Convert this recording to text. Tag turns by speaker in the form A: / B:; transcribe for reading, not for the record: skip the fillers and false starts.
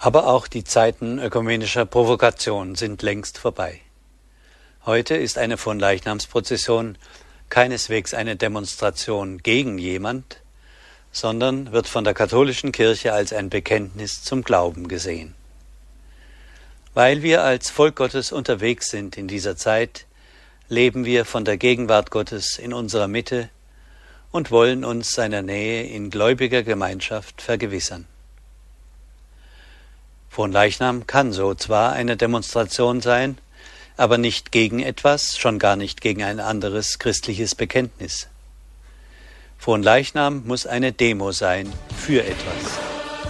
A: Aber auch die Zeiten ökumenischer Provokation sind längst vorbei. Heute ist eine Fronleichnamsprozession keineswegs eine Demonstration gegen jemand, sondern wird von der katholischen Kirche als ein Bekenntnis zum Glauben gesehen. Weil wir als Volk Gottes unterwegs sind in dieser Zeit, leben wir von der Gegenwart Gottes in unserer Mitte und wollen uns seiner Nähe in gläubiger Gemeinschaft vergewissern. Fronleichnam kann so zwar eine Demonstration sein, aber nicht gegen etwas, schon gar nicht gegen ein anderes christliches Bekenntnis. Fronleichnam muss eine Demo sein für etwas.